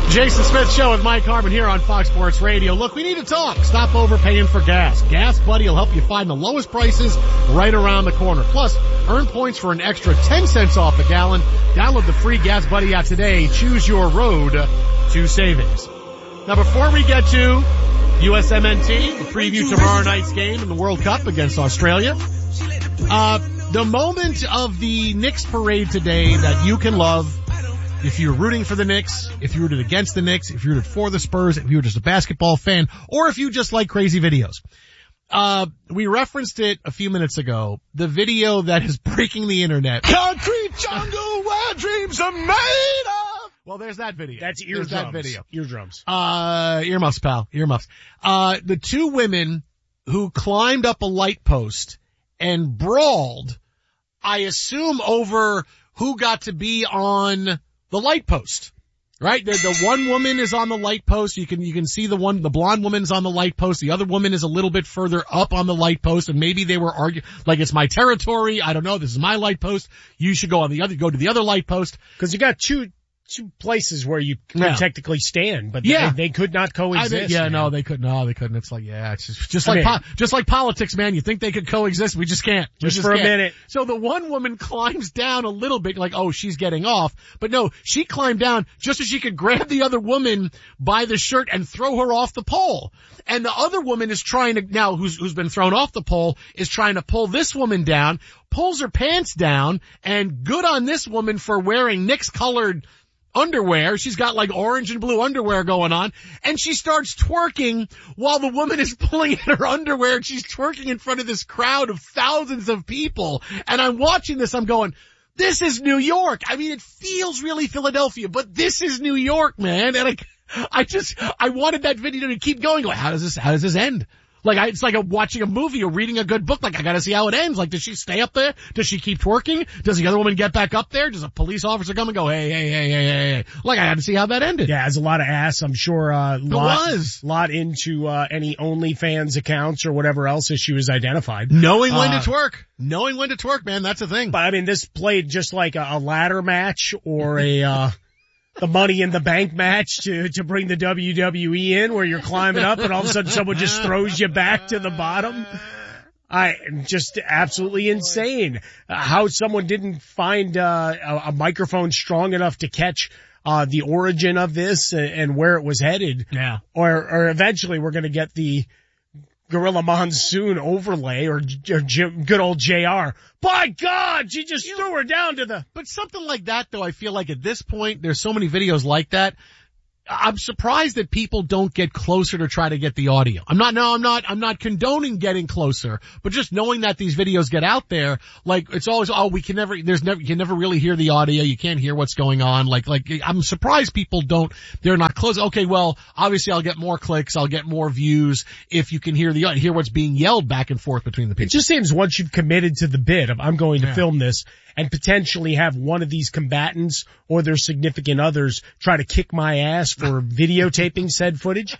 Jason Smith Show with Mike Harmon here on Fox Sports Radio. Look, we need to talk. Stop overpaying for gas. Gas Buddy will help you find the lowest prices right around the corner. Plus, earn points for an extra 10 cents off a gallon. Download the free Gas Buddy app today. Choose your road to savings. Now, before we get to USMNT, the preview tomorrow night's game in the World Cup against Australia, the moment of the Knicks parade today that you can love, if you're rooting for the Knicks, if you rooted against the Knicks, if you rooted for the Spurs, if you're just a basketball fan, or if you just like crazy videos. We referenced it a few minutes ago, the video that is breaking the internet. Concrete jungle where dreams are made of. Well, there's that video. That's eardrums. There's that video. Eardrums. Earmuffs, pal. Earmuffs. The two women who climbed up a light post and brawled, I assume over who got to be on the light post, right? The one woman is on the light post. You can see the blonde woman's on the light post. The other woman is a little bit further up on the light post, and maybe they were arguing, like, it's my territory. I don't know. This is my light post. You should go to the other light post. Cause you got two places where you can technically stand, but they could not coexist. No, they couldn't. No, they couldn't. It's like, it's just like politics, man. You think they could coexist? We just can't. Just for a minute. So the one woman climbs down a little bit, like, oh, she's getting off. But no, she climbed down just so she could grab the other woman by the shirt and throw her off the pole. And the other woman is trying to, now who's been thrown off the pole, is trying to pull this woman down, pulls her pants down, and good on this woman for wearing Knicks colored underwear. She's got like orange and blue underwear going on, and she starts twerking while the woman is pulling at her underwear, and she's twerking in front of this crowd of thousands of people. And I'm watching this, I'm going, this is New York. I mean, it feels really Philadelphia, but this is New York, man. And I wanted that video to keep going. Like, how does this end? Like, it's like watching a movie or reading a good book. Like, I gotta see how it ends. Like, does she stay up there? Does she keep twerking? Does the other woman get back up there? Does a police officer come and go, hey? Like, I had to see how that ended. Yeah, there's a lot of ass, I'm sure, lot into, any OnlyFans accounts or whatever else issue is identified. Knowing when to twerk, man, that's the thing. But I mean, this played just like a ladder match or the Money in the Bank match to bring the WWE in, where you're climbing up and all of a sudden someone just throws you back to the bottom. Just absolutely insane. How someone didn't find a microphone strong enough to catch the origin of this and where it was headed. Yeah. Or eventually we're going to get the Gorilla Monsoon overlay or good old JR. By God, she just threw her down to the... But something like that, though, I feel like at this point, there's so many videos like that. I'm surprised that people don't get closer to try to get the audio. I'm not condoning getting closer, but just knowing that these videos get out there, like, it's always, you can never really hear the audio. You can't hear what's going on. Like, I'm surprised people they're not close. Okay, well, obviously I'll get more clicks, I'll get more views if you can hear what's being yelled back and forth between the people. It just seems once you've committed to the bid of, I'm going to film this, and potentially have one of these combatants or their significant others try to kick my ass for videotaping said footage,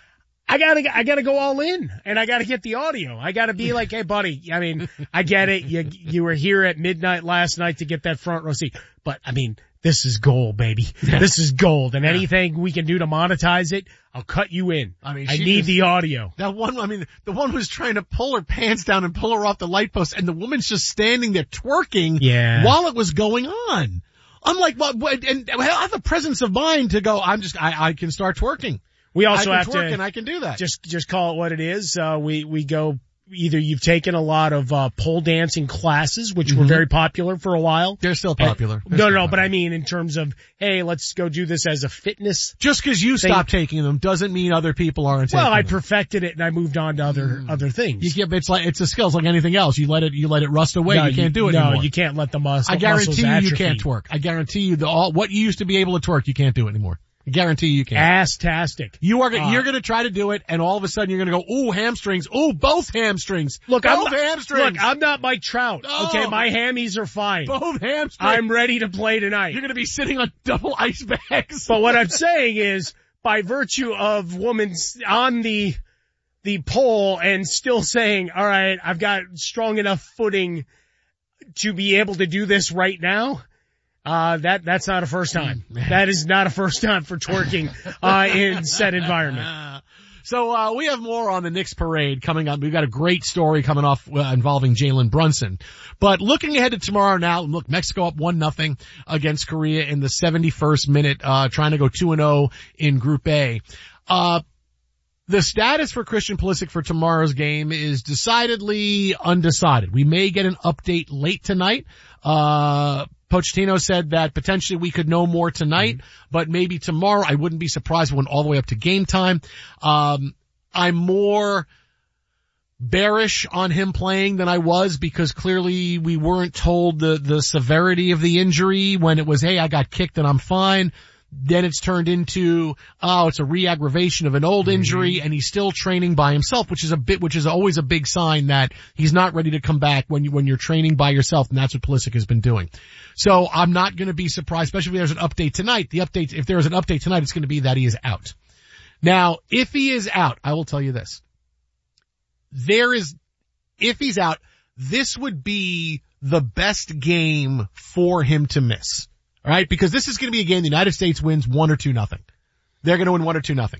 I gotta go all in, and I gotta get the audio. I gotta be like, hey buddy, I mean, I get it. You were here at midnight last night to get that front row seat, but I mean, this is gold, baby. This is gold, and anything we can do to monetize it, I'll cut you in. I mean, I need the audio. The one was trying to pull her pants down and pull her off the light post, and the woman's just standing there twerking while it was going on. I'm like, what, and I have the presence of mind to go, I can start twerking. We also have to, and I can do that. Just call it what it is. We go, either you've taken a lot of pole dancing classes, which were very popular for a while. They're still popular. But I mean in terms of, hey, let's go do this as a fitness. Just because you stopped taking them doesn't mean other people aren't taking them. Well, I perfected it and I moved on to other things. It's a skill. It's like anything else. You let it rust away. You can't do it anymore. No, you can't let the muscles I guarantee atrophy. You can't twerk. I guarantee you what you used to be able to twerk, you can't do it anymore. I guarantee you can't. Ass-tastic. You're gonna try to do it, and all of a sudden you're gonna go, ooh, hamstrings. Ooh, both hamstrings. Hamstrings. I'm not Mike Trout. Oh. Okay, my hammies are fine. Both hamstrings. I'm ready to play tonight. You're gonna be sitting on double ice bags. But what I'm saying is, by virtue of woman's on the pole and still saying, all right, I've got strong enough footing to be able to do this right now, That's not a first time. That is not a first time for twerking, in said environment. So we have more on the Knicks parade coming up. We've got a great story coming off involving Jalen Brunson. But looking ahead to tomorrow now, look, Mexico up 1-0 against Korea in the 71st minute, trying to go 2-0 in Group A. The status for Christian Pulisic for tomorrow's game is decidedly undecided. We may get an update late tonight. Pochettino said that potentially we could know more tonight, but maybe tomorrow. I wouldn't be surprised if it went all the way up to game time. I'm more bearish on him playing than I was because clearly we weren't told the severity of the injury when it was, hey, I got kicked and I'm fine. Then it's turned into, it's a re-aggravation of an old injury and he's still training by himself, which is always a big sign that he's not ready to come back when you're training by yourself, and that's what Pulisic has been doing. So I'm not going to be surprised, especially if there's an update tonight. If there's an update tonight, it's going to be that he is out. Now, if he is out, I will tell you this. If he's out, this would be the best game for him to miss. All right, because this is going to be a game the United States wins 1 or 2-0. They're going to win 1 or 2-0.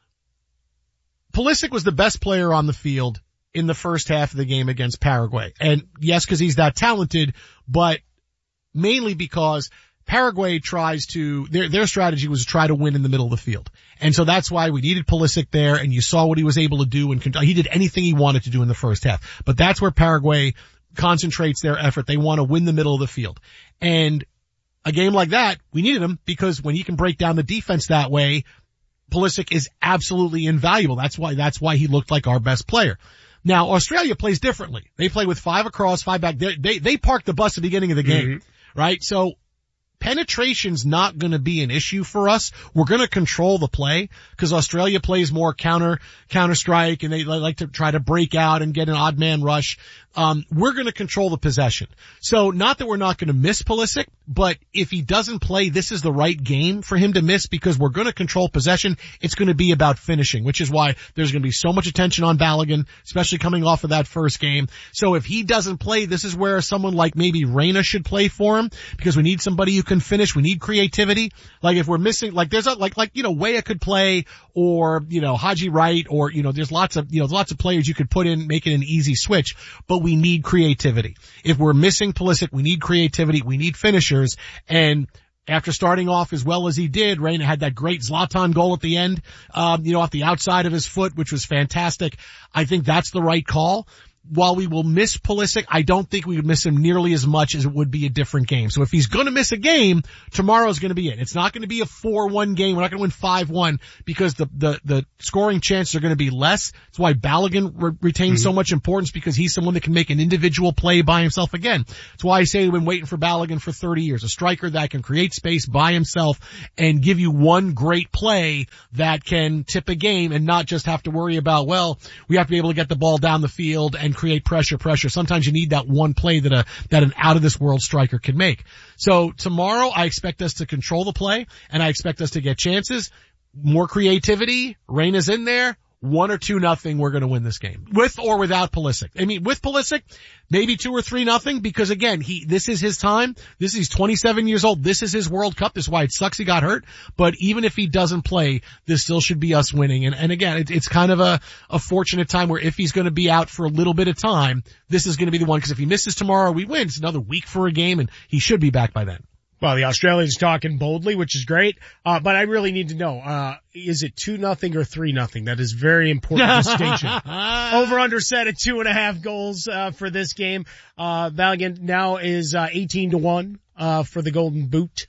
Pulisic was the best player on the field in the first half of the game against Paraguay. And yes, because he's that talented, but mainly because Paraguay tries to, their strategy was to try to win in the middle of the field. And so that's why we needed Pulisic there, and you saw what he was able to do, and he did anything he wanted to do in the first half. But that's where Paraguay concentrates their effort. They want to win the middle of the field. And a game like that, we needed him because when he can break down the defense that way, Pulisic is absolutely invaluable. That's why he looked like our best player. Now, Australia plays differently. They play with 5 across, 5 back. They park the bus at the beginning of the game, right? So penetration's not going to be an issue for us. We're going to control the play because Australia plays more counter strike, and they like to try to break out and get an odd man rush. We're going to control the possession. So not that we're not going to miss Pulisic, but if he doesn't play, this is the right game for him to miss because we're going to control possession. It's going to be about finishing, which is why there's going to be so much attention on Balogun, especially coming off of that first game. So if he doesn't play, this is where someone like maybe Reyna should play for him because we need somebody who can finish. We need creativity. Like if we're missing, like there's Weah could play, or, Haji Wright, or, there's lots of players you could put in, make it an easy switch, but we need creativity. If we're missing Pulisic, we need creativity, we need finishers, and after starting off as well as he did, Reyna had that great Zlatan goal at the end, off the outside of his foot, which was fantastic. I think that's the right call. While we will miss Pulisic, I don't think we would miss him nearly as much as it would be a different game. So if he's going to miss a game, tomorrow's going to be it. It's not going to be a 4-1 game. We're not going to win 5-1 because the scoring chances are going to be less. That's why Balogun retains so much importance, because he's someone that can make an individual play by himself again. That's why I say we've been waiting for Balogun for 30 years. A striker that can create space by himself and give you one great play that can tip a game and not just have to worry about, we have to be able to get the ball down the field and create pressure. Sometimes you need that one play that an out of this world striker can make. So tomorrow I expect us to control the play, and I expect us to get chances, more creativity. Reyna's in there. 1 or 2-0, we're going to win this game. With or without Pulisic. I mean, with Pulisic, maybe 2 or 3-0, because again, this is his time. He's 27 years old. This is his World Cup. This is why it sucks he got hurt. But even if he doesn't play, this still should be us winning. And again, it's kind of a fortunate time where if he's going to be out for a little bit of time, this is going to be the one, because if he misses tomorrow, we win. It's another week for a game, and he should be back by then. Well, the Australians talking boldly, which is great. But I really need to know, is it 2-0 or 3-0? That is very important distinction. Over under set at 2.5 goals, for this game. Balogun now is, 18-1, for the Golden Boot,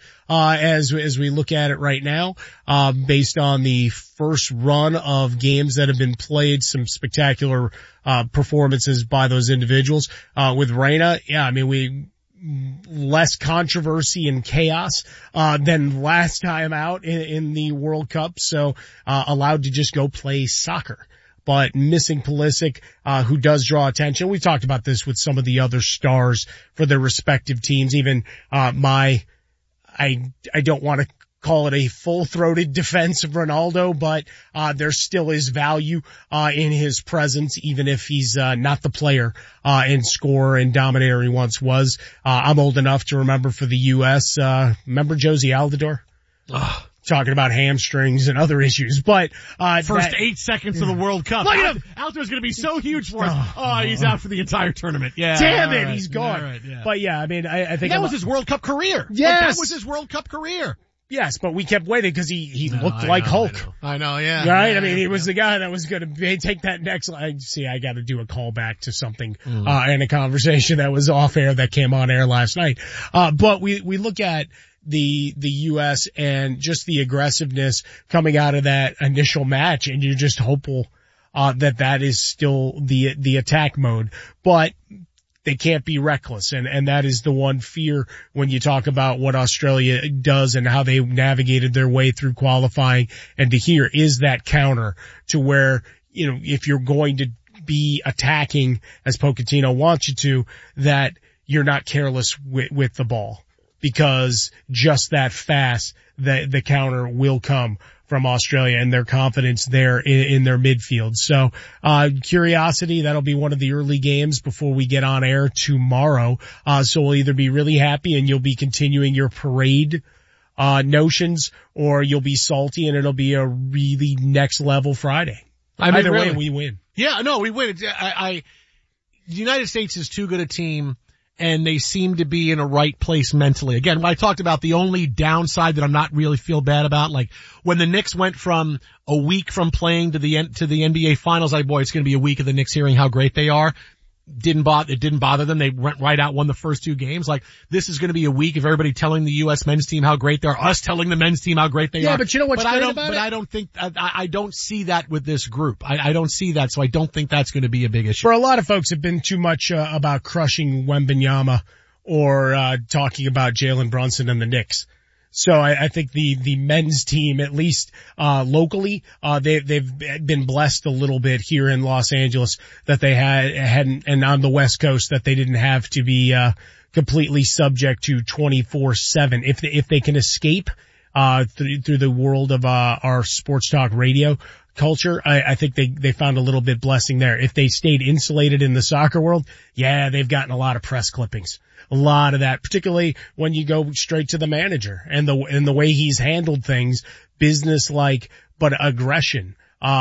as we look at it right now, based on the first run of games that have been played, some spectacular, performances by those individuals. With Reyna, less controversy and chaos than last time out in the World Cup, so allowed to just go play soccer. But missing Pulisic, who does draw attention. We talked about this with some of the other stars for their respective teams. Even I don't want to call it a full-throated defense of Ronaldo, but there still is value in his presence, even if he's not the player and scorer and dominator he once was. I'm old enough to remember for the U.S. Remember Josie Altidore? Talking about hamstrings and other issues, but first 8 seconds of the World Cup. Altidore's going to be so huge for us. He's out for the entire tournament. Yeah, damn it, he's gone. Right, yeah. But yeah, I mean, I think that was his World Cup career. Yes, that was his World Cup career. Yes, but we kept waiting because he looked like Hulk. I know, yeah. Right? Yeah, I mean, he was the guy that was going to take that next line. See, I got to do a callback to something, in a conversation that was off air that came on air last night. But we look at the U.S. and just the aggressiveness coming out of that initial match, and you're just hopeful, that is still the attack mode. But they can't be reckless. And that is the one fear when you talk about what Australia does and how they navigated their way through qualifying. And to hear is that counter to where, if you're going to be attacking as Pochettino wants you to, that you're not careless with the ball, because just that fast the counter will come from Australia and their confidence there in their midfield. So, curiosity, that'll be one of the early games before we get on air tomorrow. So we'll either be really happy and you'll be continuing your parade, notions, or you'll be salty and it'll be a really next level Friday. Either way, we win. Yeah, no, we win. The United States is too good a team, and they seem to be in a right place mentally. Again, when I talked about the only downside that I'm not really feel bad about, like when the Knicks went from a week from playing to the NBA Finals, it's going to be a week of the Knicks hearing how great they are. It didn't bother them. They went right out, won the first 2 games. Like, this is going to be a week of everybody telling the U.S. men's team how great they are, us telling the men's team how great they are. Yeah, but you know what's great about it? But I don't think, I don't see that with this group. I don't see that, so I don't think that's going to be a big issue. For a lot of folks, have been too much about crushing Wembanyama or talking about Jalen Brunson and the Knicks. So I think the men's team, at least locally, they've been blessed a little bit here in Los Angeles that they hadn't, and on the West Coast that they didn't have to be completely subject to 24/7. If they can escape through the world of our sports talk radio culture, I think they found a little bit blessing there. If they stayed insulated in the soccer world, yeah, they've gotten a lot of press clippings. A lot of that, particularly when you go straight to the manager and the way he's handled things, business-like, but aggression,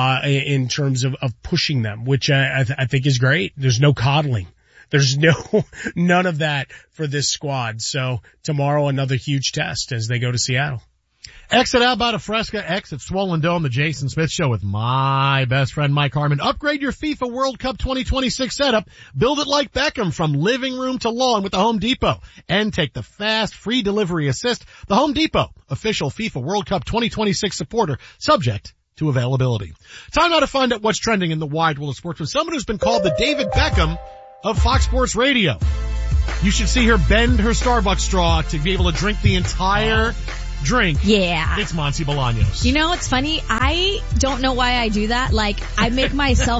in terms of pushing them, which I think is great. There's no coddling. There's none of that for this squad. So tomorrow, another huge test as they go to Seattle. Exit Alberta Fresca, exit Swollen Dome, the Jason Smith Show with my best friend Mike Harmon. Upgrade your FIFA World Cup 2026 setup. Build it like Beckham from living room to lawn with the Home Depot. And take the fast, free delivery assist. The Home Depot, official FIFA World Cup 2026 supporter, subject to availability. Time now to find out what's trending in the wide world of sports with someone who's been called the David Beckham of Fox Sports Radio. You should see her bend her Starbucks straw to be able to drink the entire drink. Yeah. It's Monty Bolaños. You know, it's funny. I don't know why I do that. Like, I make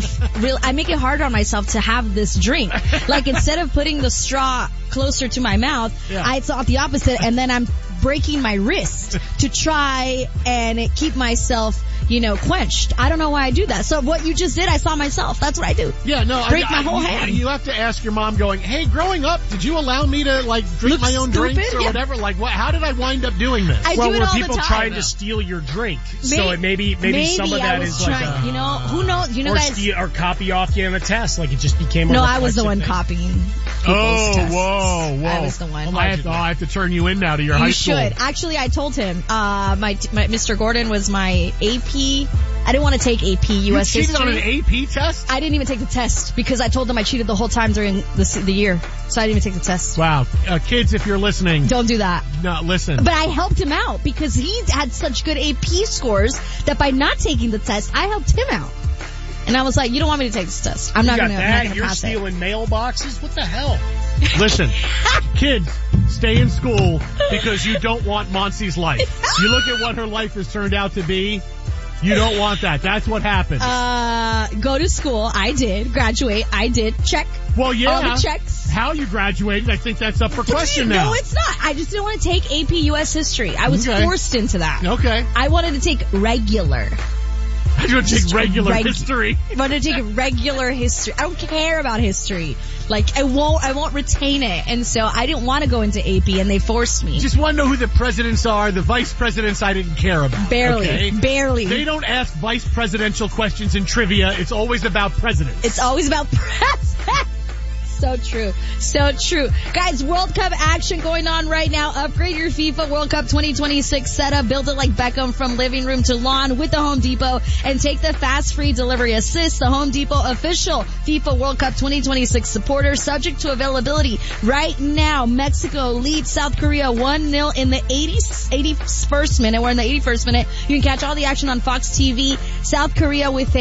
I make it hard on myself to have this drink. Like, instead of putting the straw closer to my mouth, I thought the opposite, and then I'm breaking my wrist to try and keep myself, quenched. I don't know why I do that. So what you just did, I saw myself. That's what I do. Yeah, no. Break my whole hand. You have to ask your mom going, hey, growing up, did you allow me to, drink my own drinks or whatever? Like, how did I wind up doing this? I do it were all people the time. Trying to steal your drink? So maybe some of that is trying, who knows? Or guys. Or copy off you on a test. Like, it just became a No, I was the one thing. copying people's tests. Whoa. I was the one. I have to turn you in now to your high school. You should. Actually, I told him, my Mr. Gordon was my AP. I didn't want to take AP U.S. You cheated history. on an AP test? I didn't even take the test because I told them I cheated the whole time during the year. So I didn't even take the test. Wow. Kids, if you're listening. Don't do that. No, listen. But I helped him out because he had such good AP scores that by not taking the test, I helped him out. And I was like, you don't want me to take this test. I'm not going to pass it. You're stealing mailboxes? What the hell? Listen, kids, stay in school because you don't want Monty's life. You look at what her life has turned out to be. You don't want that. That's what happened. Go to school. I did. Graduate. I did. Check. Well, yeah. All the checks. how you graduated, I think that's up for question now. No, it's not. I just didn't want to take AP US history. I was forced into that. Okay. I wanted to take regular. I want to take regular history. I wanted to take regular history. I don't care about history. Like, I won't retain it. And so I didn't want to go into AP, and they forced me. Just want to know who the presidents are. The vice presidents I didn't care about. Barely. Okay? Barely. They don't ask vice presidential questions in trivia. It's always about presidents. It's always about presidents. So true. So true. Guys, World Cup action going on right now. Upgrade your FIFA World Cup 2026 setup. Build it like Beckham from living room to lawn with the Home Depot and take the fast free delivery assist. The Home Depot official FIFA World Cup 2026 supporter, subject to availability. Right now, Mexico leads South Korea 1-0 in the 81st minute. We're in the 81st minute. You can catch all the action on Fox TV. South Korea with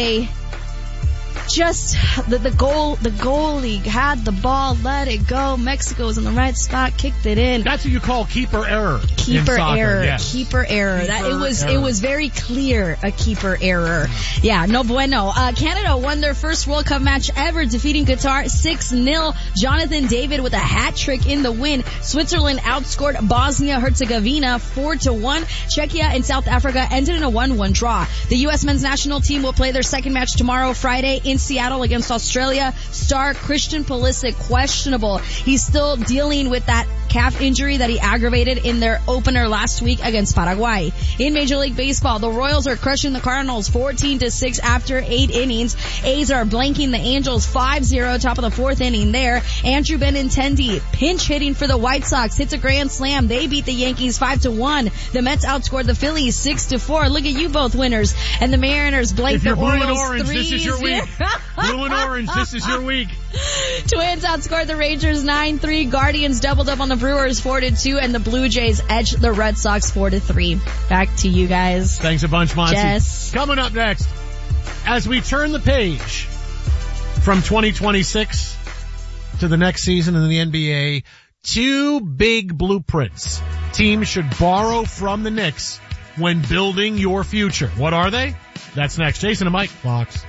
the goalie had the ball, let it go. Mexico was in the right spot, kicked it in. That's what you call keeper error. Keeper error. Yes. Keeper error. It was very clear a keeper error. Yeah, no bueno. Canada won their first World Cup match ever, defeating Qatar 6-0. Jonathan David with a hat trick in the win. Switzerland outscored Bosnia-Herzegovina 4-1. Czechia and South Africa ended in a 1-1 draw. The U.S. men's national team will play their second match tomorrow, Friday, in Seattle against Australia. Star Christian Pulisic questionable. He's still dealing with that calf injury that he aggravated in their opener last week against Paraguay. In Major League Baseball, the Royals are crushing the Cardinals 14-6 after 8 innings. A's are blanking the Angels 5-0, top of the 4th inning there. Andrew Benintendi pinch hitting for the White Sox, hits a grand slam. They beat the Yankees 5-1. The Mets outscored the Phillies 6-4. Look at you both winners. And the Mariners blanked the Orioles 3-0. Blue and orange, this is your week. Blue and orange, this is your week. Twins outscored the Rangers 9-3. Guardians doubled up on the Brewers 4-2, and the Blue Jays edged the Red Sox 4-3. Back to you guys. Thanks a bunch, Monty. Jess. Coming up next, as we turn the page from 2026 to the next season in the NBA, 2 big blueprints teams should borrow from the Knicks when building your future. What are they? That's next. Jason and Mike, Fox.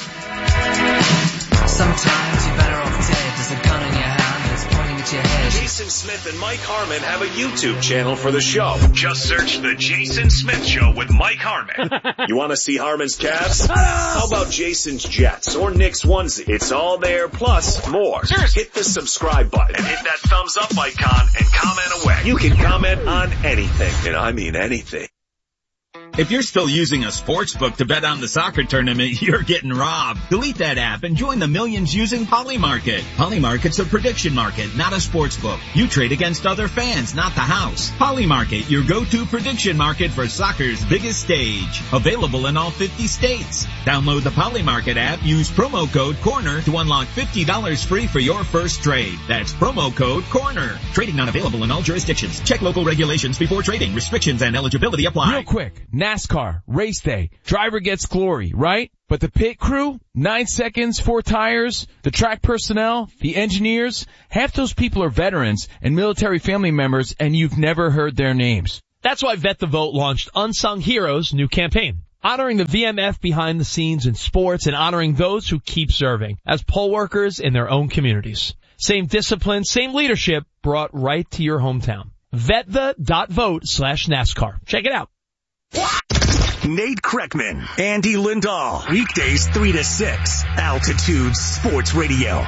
Sometimes you're better off dead. There's a gun in your hand and it's pointing at your head. Jason Smith and Mike Harmon have a YouTube channel for the show. Just search The Jason Smith Show with Mike Harmon. You want to see Harmon's Cavs? How about Jason's Jets or Knicks onesie? It's all there, plus more. Hit the subscribe button and hit that thumbs up icon and comment away. You can comment on anything, and I mean anything. If you're still using a sportsbook to bet on the soccer tournament, you're getting robbed. Delete that app and join the millions using Polymarket. Polymarket's a prediction market, not a sportsbook. You trade against other fans, not the house. Polymarket, your go-to prediction market for soccer's biggest stage. Available in all 50 states. Download the Polymarket app, use promo code CORNER to unlock $50 free for your first trade. That's promo code CORNER. Trading not available in all jurisdictions. Check local regulations before trading. Restrictions and eligibility apply. Real quick. NASCAR, race day, driver gets glory, right? But the pit crew, 9 seconds, 4 tires, the track personnel, the engineers, half those people are veterans and military family members, and you've never heard their names. That's why Vet the Vote launched Unsung Heroes' new campaign, honoring the VMF behind the scenes in sports and honoring those who keep serving as poll workers in their own communities. Same discipline, same leadership brought right to your hometown. VetThe.vote/NASCAR. Check it out. Nate Kreckman, Andy Lindahl, weekdays 3 to 6, Altitude Sports Radio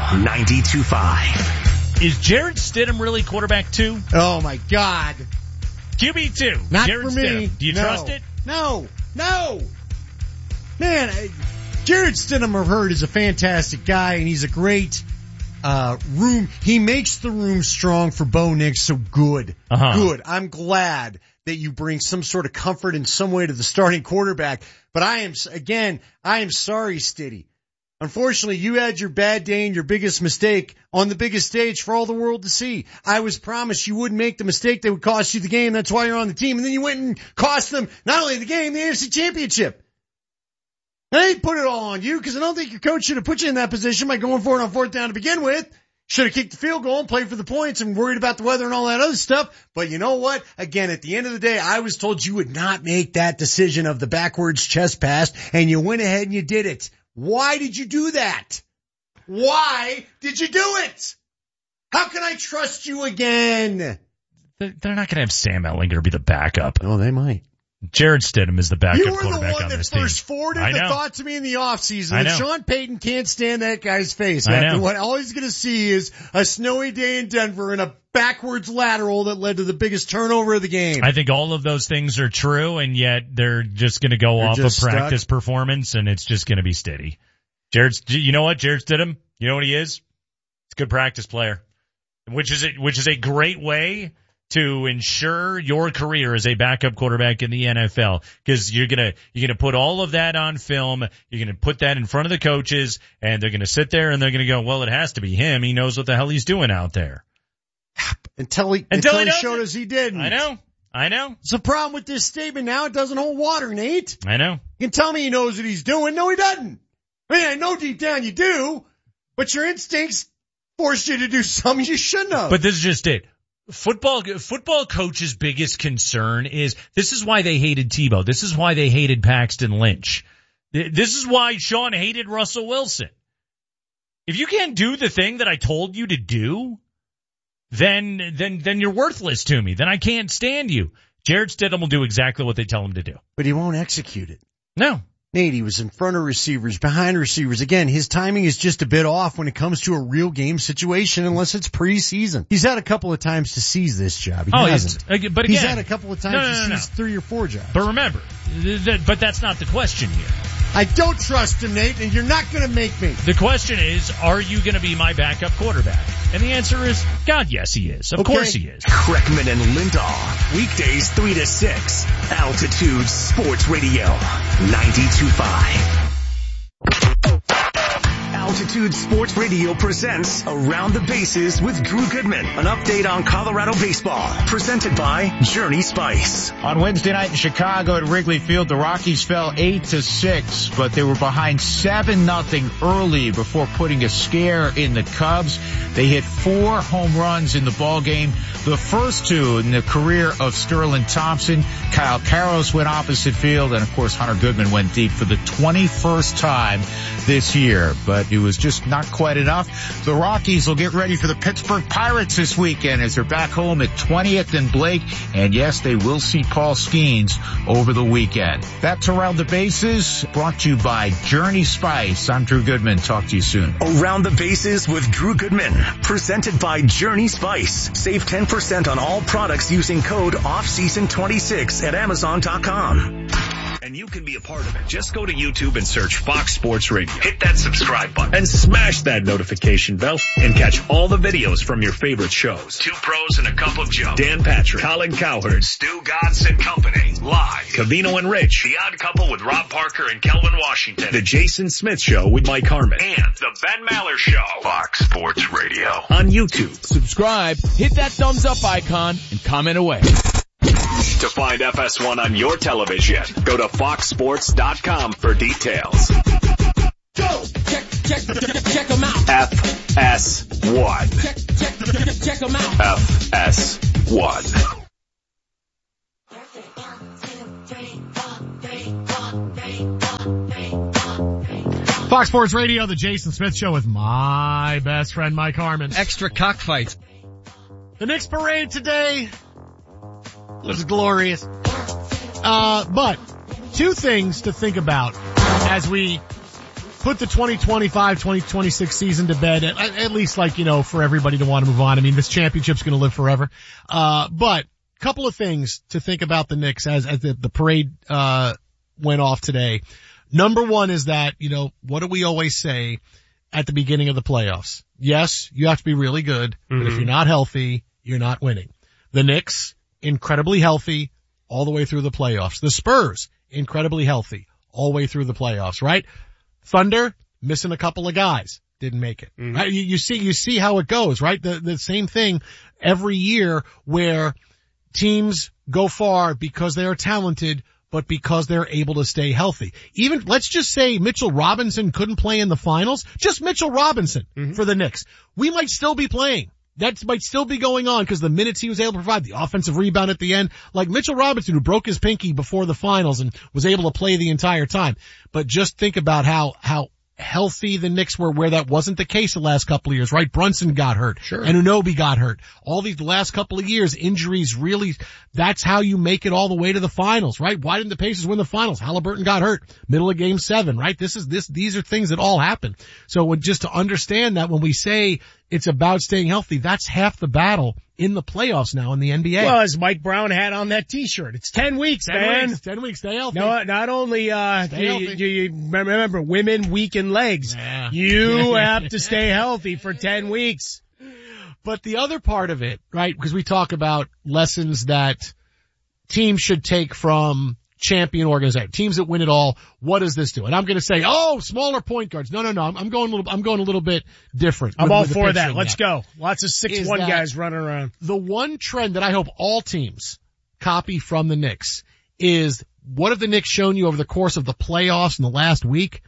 92.5. Is Jarrett Stidham really quarterback 2? Oh my God. QB2. Not Jarrett for me. Stidham. Do you trust it? No. Man, Jarrett Stidham, I've heard, is a fantastic guy, and he's a great room. He makes the room strong for Bo Nix, so good. Good. I'm glad that you bring some sort of comfort in some way to the starting quarterback. But I am sorry, Stiddy. Unfortunately, you had your bad day and your biggest mistake on the biggest stage for all the world to see. I was promised you wouldn't make the mistake that would cost you the game. That's why you're on the team. And then you went and cost them not only the game, the AFC Championship. And I didn't put it all on you because I don't think your coach should have put you in that position by going for it on 4th down to begin with. Should have kicked the field goal and played for the points and worried about the weather and all that other stuff. But you know what? Again, at the end of the day, I was told you would not make that decision of the backwards chest pass, and you went ahead and you did it. Why did you do that? Why did you do it? How can I trust you again? They're not going to have Sam Ehlinger be the backup. Oh, they might. Jared Stidham is the backup quarterback on this team. You were the one that first forwarded the thought to me in the offseason that Sean Payton can't stand that guy's face. After what all he's going to see is a snowy day in Denver and a backwards lateral that led to the biggest turnover of the game. I think all of those things are true, and yet they're just going to go off of practice performance, and it's just going to be steady. You know what? Jared Stidham, you know what he is? He's a good practice player, which is a great way to ensure your career as a backup quarterback in the NFL, because you're gonna put all of that on film. You're gonna put that in front of the coaches, and they're gonna sit there and they're gonna go, well, it has to be him. He knows what the hell he's doing out there. Until he showed us he didn't. I know. It's a problem with this statement now. It doesn't hold water, Nate. I know. You can tell me he knows what he's doing. No, he doesn't. I mean, I know deep down you do, but your instincts forced you to do something you shouldn't have. But this is just it. Football coach's biggest concern is, this is why they hated Tebow. This is why they hated Paxton Lynch. This is why Sean hated Russell Wilson. If you can't do the thing that I told you to do, then you're worthless to me. Then I can't stand you. Jared Stidham will do exactly what they tell him to do. But he won't execute it. No. Nate, he was in front of receivers, behind receivers. Again, his timing is just a bit off when it comes to a real game situation, unless it's preseason. He's had a couple of times to seize this job. He hasn't. But again, he's had a couple of times to seize 3 or 4 jobs. But remember, but that's not the question here. I don't trust him, Nate, and you're not going to make me. The question is, are you going to be my backup quarterback? And the answer is, God, yes, he is. Of course he is. Kreckman and Lindahl, weekdays 3 to 6, Altitude Sports Radio, 92.5. Altitude Sports Radio presents Around the Bases with Drew Goodman. An update on Colorado baseball, presented by Journey Spice. On Wednesday night in Chicago at Wrigley Field, the Rockies fell 8-6, but they were behind 7-0 early before putting a scare in the Cubs. They hit 4 home runs in the ballgame, the first 2 in the career of Sterling Thompson. Kyle Karros went opposite field, and of course Hunter Goodman went deep for the 21st time this year, but it was just not quite enough. The Rockies will get ready for the Pittsburgh Pirates this weekend as they're back home at 20th and Blake, and yes, they will see Paul Skeens over the weekend. That's Around the Bases, brought to you by Journey Spice. I'm Drew Goodman. Talk to you soon. Around the Bases with Drew Goodman, presented by Journey Spice. Save 10% on all products using code OFFSEASON26 at Amazon.com. And you can be a part of it. Just go to YouTube and search Fox Sports Radio. Hit that subscribe button and smash that notification bell and catch all the videos from your favorite shows. 2 Pros and a Cup of Joe. Dan Patrick, Colin Cowherd, Stu Godson Company. Live. Cavino and Rich. The Odd Couple with Rob Parker and Kelvin Washington. The Jason Smith Show with Mike Harmon. And The Ben Maller Show. Fox Sports Radio. On YouTube. Subscribe, hit that thumbs up icon, and comment away. To find FS1 on your television, go to foxsports.com for details. Go! Check them out. FS1. Check them out. FS1. Fox Sports Radio, the Jason Smith Show with my best friend Mike Harmon. Extra cockfights. The Knicks parade today was glorious. But 2 things to think about as we put the 2025-2026 season to bed, at least for everybody to want to move on. I mean, this championship's going to live forever. But couple of things to think about the Knicks as the parade went off today. Number 1 is that, what do we always say at the beginning of the playoffs? Yes, you have to be really good, but if you're not healthy, you're not winning. The Knicks, incredibly healthy all the way through the playoffs. The Spurs, incredibly healthy all the way through the playoffs, right? Thunder, missing a couple of guys, didn't make it. Mm-hmm. Right? You see how it goes, right? The same thing every year where teams go far because they are talented, but because they're able to stay healthy. Even, let's just say Mitchell Robinson couldn't play in the finals. Just Mitchell Robinson for the Knicks. We might still be playing. That might still be going on because the minutes he was able to provide, the offensive rebound at the end, like Mitchell Robinson, who broke his pinky before the finals and was able to play the entire time. But just think about how healthy the Knicks were, where that wasn't the case the last couple of years, right? Brunson got hurt. Sure. And Anunoby got hurt. All these last couple of years, injuries really, that's how you make it all the way to the finals, right? Why didn't the Pacers win the finals? Halliburton got hurt. Middle of game 7, right? These are things that all happen. So just to understand that when we say it's about staying healthy, that's half the battle in the playoffs now in the NBA. Well, as Mike Brown had on that t-shirt, it's 10 weeks, man. 10 weeks, stay healthy. No, not only, do you remember women weaken legs. Yeah. You have to stay healthy for 10 weeks. But the other part of it, right, because we talk about lessons that teams should take from champion organization, teams that win it all. What does this do? And I'm going to say, smaller point guards. No. I'm going a little bit different. I'm all for that. Let's go. Lots of 6'1" guys running around. The one trend that I hope all teams copy from the Knicks is, what have the Knicks shown you over the course of the playoffs in the last week?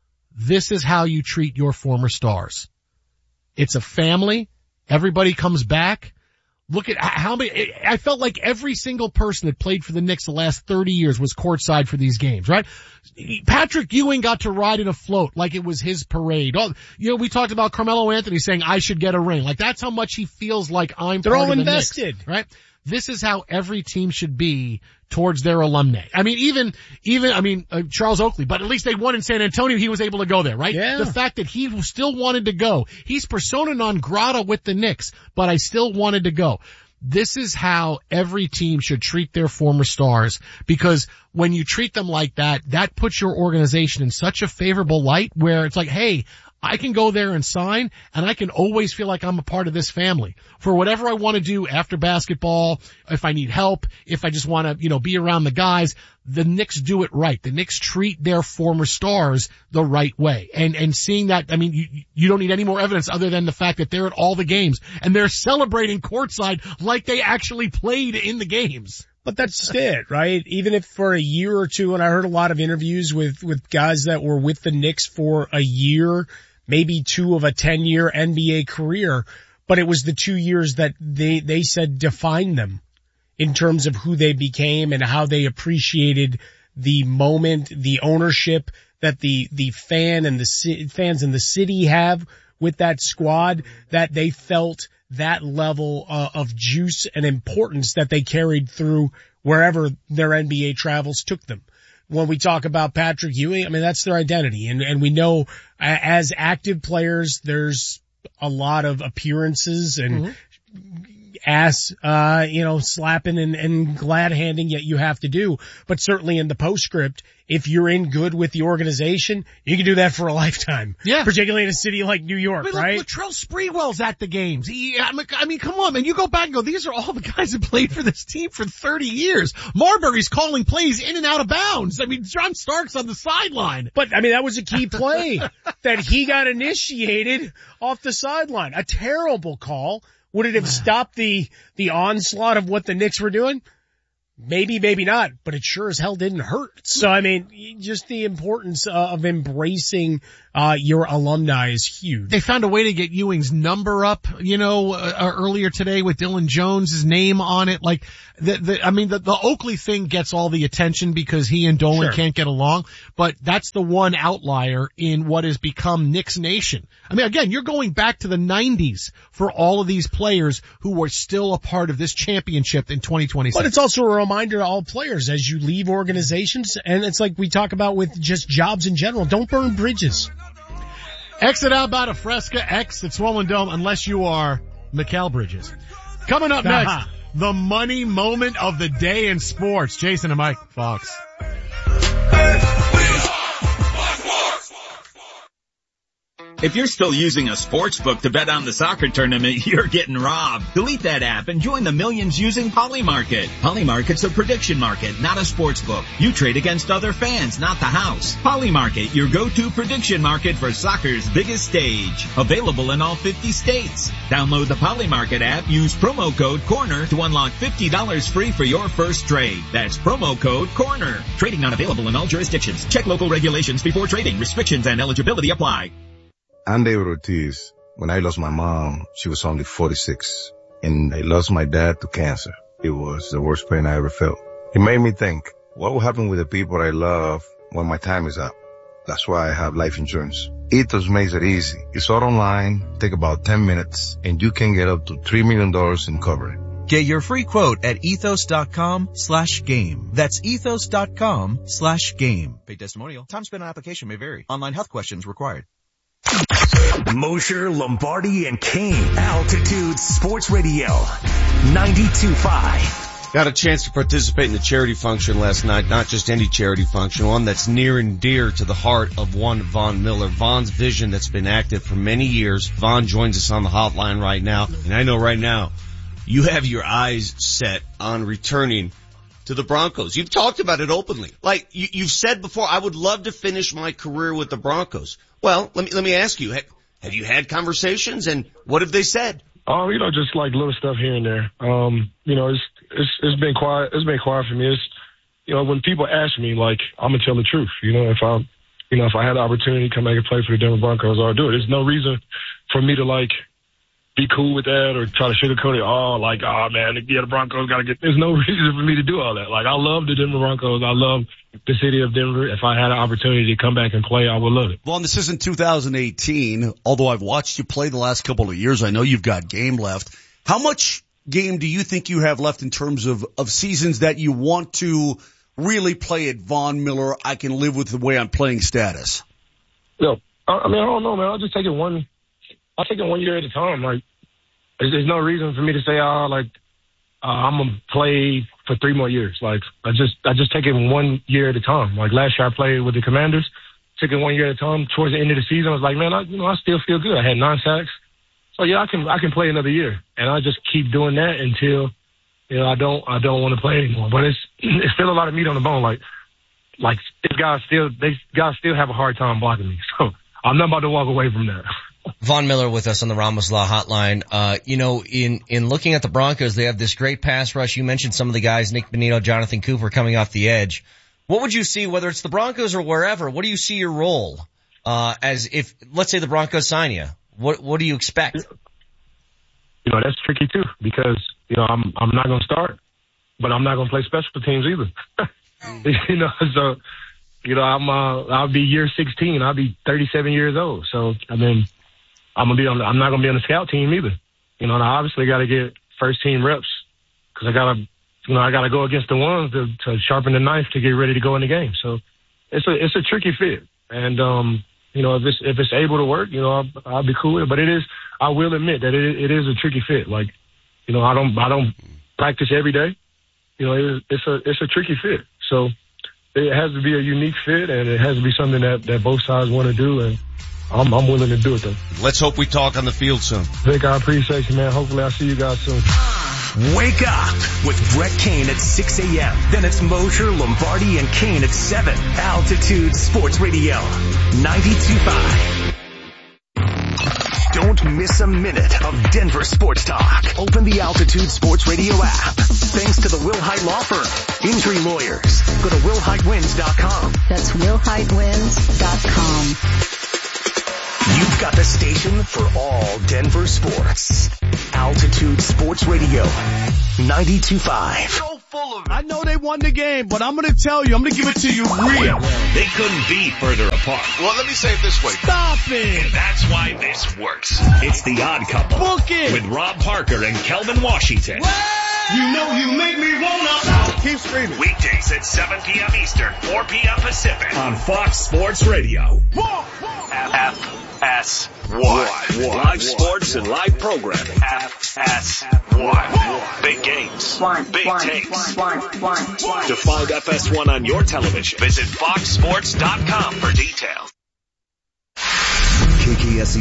This is how you treat your former stars. It's a family. Everybody comes back. Look at how many, I felt like every single person that played for the Knicks the last 30 years was courtside for these games, right? Patrick Ewing got to ride in a float like it was his parade. We talked about Carmelo Anthony saying, I should get a ring. Like, that's how much he feels like They're all invested, Knicks, right? This is how every team should be towards their alumni. I mean, even Charles Oakley, but at least they won in San Antonio. He was able to go there, right? Yeah. The fact that he still wanted to go. He's persona non grata with the Knicks, but I still wanted to go. This is how every team should treat their former stars, because when you treat them like that, that puts your organization in such a favorable light where it's like, hey, I can go there and sign, and I can always feel like I'm a part of this family. For whatever I want to do after basketball, if I need help, if I just want to, be around the guys, the Knicks do it right. The Knicks treat their former stars the right way. And seeing that, I mean, you don't need any more evidence other than the fact that they're at all the games, and they're celebrating courtside like they actually played in the games. But that's it, right? Even if for a year or two, and I heard a lot of interviews with guys that were with the Knicks for a year, maybe 2 of a 10-year NBA career, but it was the 2 years that they said defined them in terms of who they became and how they appreciated the moment, the ownership that the fans in the city have with that squad, that they felt that level of juice and importance that they carried through wherever their NBA travels took them. When we talk about Patrick Ewing, I mean, that's their identity. And we know as active players, there's a lot of appearances and ass, slapping and glad handing yet you have to do. But certainly in the postscript, if you're in good with the organization, you can do that for a lifetime. Yeah. Particularly in a city like New York, right? Look, Latrell Sprewell's at the games. I mean, come on, man. You go back and go, these are all the guys who played for this team for 30 years. Marbury's calling plays in and out of bounds. I mean, John Stark's on the sideline. But, I mean, that was a key play that he got initiated off the sideline. A terrible call. Would it have stopped the onslaught of what the Knicks were doing? Maybe, maybe not, but it sure as hell didn't hurt. So, I mean, just the importance of embracing your alumni is huge. They found a way to get Ewing's number up, earlier today with Dylan Jones' name on it. Like, the Oakley thing gets all the attention because he and Dolan can't get along, but that's the one outlier in what has become Knicks Nation. I mean, again, you're going back to the 90s for all of these players who were still a part of this championship in 2026. But it's also a reminder to all players as you leave organizations, and it's like we talk about with just jobs in general, don't burn bridges. Exit out about a Fresca, exit Swollen Dome, unless you are Mikal Bridges. Coming up next, the money moment of the day in sports. Jason and Mike, Fox. If you're still using a sports book to bet on the soccer tournament, you're getting robbed. Delete that app and join the millions using Polymarket. Polymarket's a prediction market, not a sports book. You trade against other fans, not the house. Polymarket, your go-to prediction market for soccer's biggest stage. Available in all 50 states. Download the Polymarket app, use promo code CORNER to unlock $50 free for your first trade. That's promo code CORNER. Trading not available in all jurisdictions. Check local regulations before trading. Restrictions and eligibility apply. I'm David Ortiz. When I lost my mom, she was only 46. And I lost my dad to cancer. It was the worst pain I ever felt. It made me think, what will happen with the people I love when my time is up? That's why I have life insurance. Ethos makes it easy. It's all online, take about 10 minutes, and you can get up to $3 million in coverage. Get your free quote at ethos.com/game. That's ethos.com/game. Paid testimonial. Time spent on application may vary. Online health questions required. Mosher, Lombardi, and Kane. Altitude Sports Radio. 92.5. Got a chance to participate in the charity function last night, not just any charity function, one that's near and dear to the heart of one Von Miller. Von's vision that's been active for many years. Von joins us on the hotline right now, and I know right now you have your eyes set on returning to the Broncos. You've talked about it openly. Like, you've said before, I would love to finish my career with the Broncos. Well, let me ask you, have you had conversations, and what have they said? You know, just like little stuff here and there. You know, it's been quiet. It's been quiet for me. It's, you know, when people ask me, like, I'm gonna tell the truth. You know, if I had the opportunity to come back and play for the Denver Broncos, I'll do it. There's no reason for me to, like, be cool with that or try to sugarcoat it. Man, the Broncos gotta get, there's no reason for me to do all that. Like, I love the Denver Broncos. I love the city of Denver. If I had an opportunity to come back and play, I would love it. Well, this isn't 2018. Although I've watched you play the last couple of years, I know you've got game left. How much game do you think you have left in terms of seasons that you want to really play at Von Miller? I can live with the way I'm playing status. No, I don't know, man. I'll just take it one year at a time. Like, there's no reason for me to say, I'm gonna play for 3 more years. Like, I just take it 1 year at a time. Like, last year I played with the Commanders, took it 1 year at a time. Towards the end of the season, I was like, man, I still feel good. I had 9 sacks. So yeah, I can play another year, and I just keep doing that until, you know, I don't want to play anymore. But it's still a lot of meat on the bone. Like these guys still have a hard time blocking me. So I'm not about to walk away from that. Von Miller with us on the Ramos Law Hotline. You know, in looking at the Broncos, they have this great pass rush. You mentioned some of the guys, Nick Bonito, Jonathan Cooper coming off the edge. What would you see, whether it's the Broncos or wherever, what do you see your role, as if, let's say the Broncos sign you? What do you expect? You know, that's tricky too, because, you know, I'm not going to start, but I'm not going to play special teams either. You know, so, you know, I'll be year 16. I'll be 37 years old. So, I mean, I'm not going to be on the scout team either. You know, and I obviously got to get first team reps because I got to go against the ones to sharpen the knife to get ready to go in the game. So it's a tricky fit. And, you know, if it's able to work, you know, I'll be cool with it. But I will admit that it is a tricky fit. Like, you know, I don't practice every day. You know, it's a tricky fit. So it has to be a unique fit, and it has to be something that both sides want to do, and I'm willing to do it though. Let's hope we talk on the field soon. Vic, I appreciate you, man. Hopefully I'll see you guys soon. Wake up with Brett Kane at 6 a.m. Then it's Mosher, Lombardi, and Kane at 7. Altitude Sports Radio, 92.5. Don't miss a minute of Denver sports talk. Open the Altitude Sports Radio app. Thanks to the Wilhite Law Firm. Injury lawyers. Go to WilhiteWins.com. That's WilhiteWins.com. You've got the station for all Denver sports. Altitude Sports Radio, 92.5. I know they won the game, but I'm going to tell you, I'm going to give it to you real. They couldn't be further apart. Well, let me say it this way. Stop it! And that's why this works. It's The Odd Couple. Book it! With Rob Parker and Kelvin Washington. You know you make me wanna. Keep screaming. Weekdays at 7 p.m. Eastern, 4 p.m. Pacific. On Fox Sports Radio. FS1. Live sports and live programming. FS1. Big games. Big takes. To find FS1 on your television, visit foxsports.com for details. KKSE